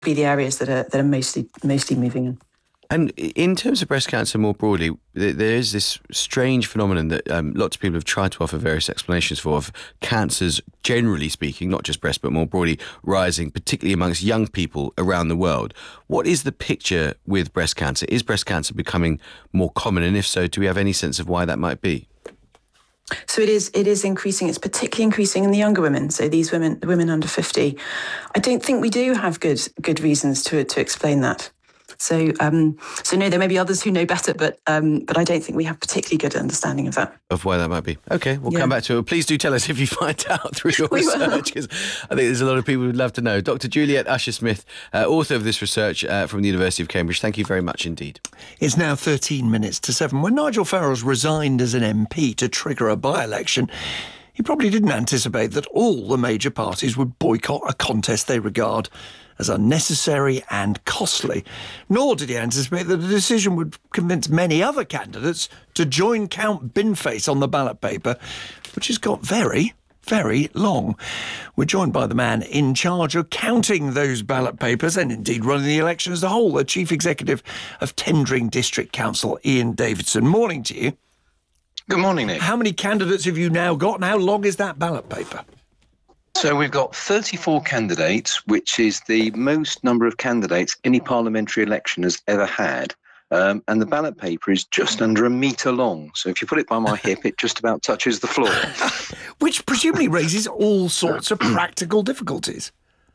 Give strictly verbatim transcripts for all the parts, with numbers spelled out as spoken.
be the areas that are that are mostly mostly moving in. And in terms of breast cancer more broadly, there is this strange phenomenon that um, lots of people have tried to offer various explanations for, of cancers, generally speaking, not just breast, but more broadly, rising, particularly amongst young people around the world. What is the picture with breast cancer? Is breast cancer becoming more common? And if so, do we have any sense of why that might be? So it is it is increasing. It's particularly increasing in the younger women. So these women, the women under fifty. I don't think we do have good good reasons to to explain that. So, um, so no, there may be others who know better, but um, but I don't think we have particularly good understanding of that. Of why that might be. Okay, we'll yeah. come back to it. Please do tell us if you find out through your research, because I think there's a lot of people who'd love to know. Doctor Juliet Usher-Smith, uh, author of this research uh, from the University of Cambridge. Thank you very much indeed. It's now thirteen minutes to seven. When Nigel Farage resigned as an M P to trigger a by-election, he probably didn't anticipate that all the major parties would boycott a contest they regard as unnecessary and costly. Nor did he anticipate that the decision would convince many other candidates to join Count Binface on the ballot paper, which has got very, very long. We're joined by the man in charge of counting those ballot papers and indeed running the election as a whole, the Chief Executive of Tendring District Council, Ian Davidson. Morning to you. Good morning, Nick. How many candidates have you now got, and how long is that ballot paper? So we've got thirty-four candidates, which is the most number of candidates any parliamentary election has ever had. Um, and the ballot paper is just under a metre long. So if you put it by my hip, it just about touches the floor. Which presumably raises all sorts of practical difficulties.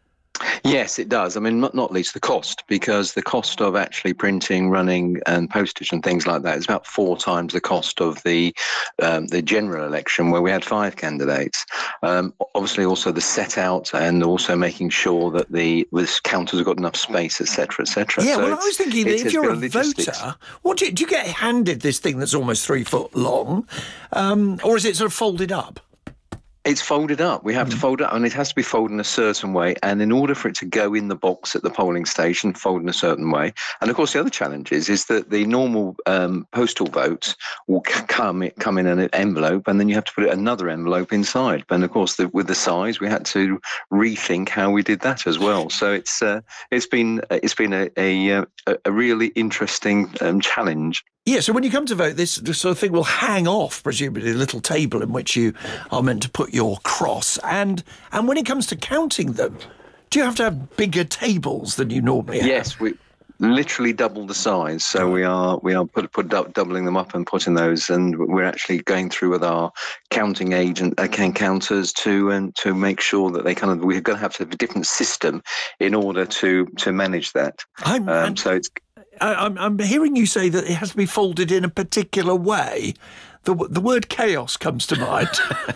Yes, it does. I mean, not, not least the cost, because the cost of actually printing, running and postage and things like that is about four times the cost of the um, the general election where we had five candidates. Um, obviously, also the set out and also making sure that the, the counters have got enough space, et cetera, et cetera. Yeah, so well, I was thinking that if you're a logistics. voter, what do you, do you get handed this thing that's almost three foot long, um, or is it sort of folded up? It's folded up. We have mm. to fold it, and it has to be folded in a certain way. And in order for it to go in the box at the polling station, fold in a certain way. And of course, the other challenge is, is that the normal um, postal votes will come come in an envelope, and then you have to put another envelope inside. And of course, the, with the size, we had to rethink how we did that as well. So it's uh, it's been it's been a a, a really interesting um, challenge. Yeah, so when you come to vote, this, this sort of thing will hang off, presumably, a little table in which you are meant to put your cross. And and when it comes to counting them, do you have to have bigger tables than you normally have? Yes, we literally double the size. So we are we are put, put doubling them up and putting those, and we're actually going through with our counting agent, uh, counters to and to make sure that they kind of we're going to have to have a different system in order to to manage that. I'm, um, I'm, so it's. I'm, I'm hearing you say that it has to be folded in a particular way. The, the word chaos comes to mind.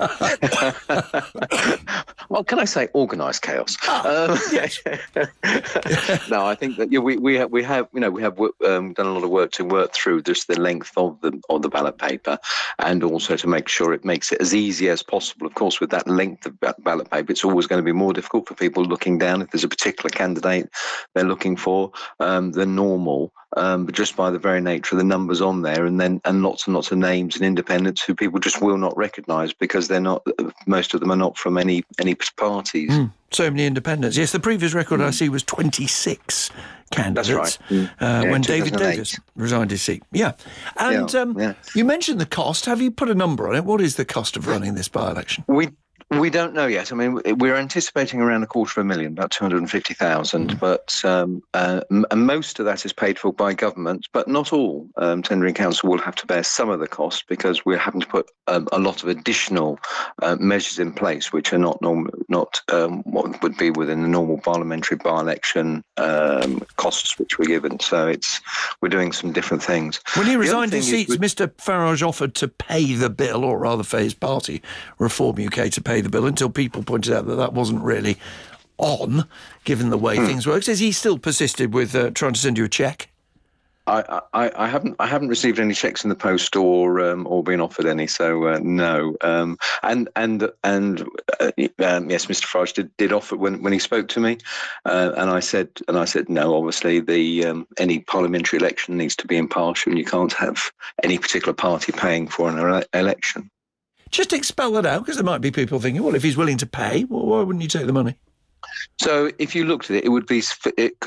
Well, can I say organised chaos? Oh, um, yes. No, I think that yeah, we we have we have you know we have um, done a lot of work to work through just the length of the of the ballot paper, and also to make sure it makes it as easy as possible. Of course, with that length of ballot paper, it's always going to be more difficult for people looking down if there's a particular candidate they're looking for um, than normal. Um, but just by the very nature of the numbers on there, and then and lots and lots of names and independents who people just will not recognise because they're not. Most of them are not from any any parties. Mm, so many independents. Yes, the previous record mm. I see was twenty-six candidates. That's right. Mm. Uh, yeah, when David Davis resigned his seat. Yeah, and yeah, um, yeah. you mentioned the cost. Have you put a number on it? What is the cost of running this by-election? We. We don't know yet. I mean, we're anticipating around a quarter of a million, about two hundred fifty thousand, mm. but um, uh, m- most of that is paid for by government, but not all. Um, Tendring Council will have to bear some of the cost because we're having to put um, a lot of additional uh, measures in place, which are not norm- not um, what would be within the normal parliamentary by-election um, costs which we're given. So it's we're doing some different things. When he resigned his seats, with- Mister Farage offered to pay the bill, or rather for his party, Reform U K, to pay the bill, until people pointed out that that wasn't really on, given the way hmm. things work. Has he still persisted with uh, trying to send you a cheque? I, I, I haven't I haven't received any checks in the post or um, or been offered any, so uh, no. Um, and and and uh, um, yes, Mister Farage did, did offer when, when he spoke to me, uh, and I said and I said no. Obviously, the um, any parliamentary election needs to be impartial, and you can't have any particular party paying for an ele- election. Just expel that out, because there might be people thinking, well, if he's willing to pay, well, why wouldn't you take the money? So if you looked at it, it would be it could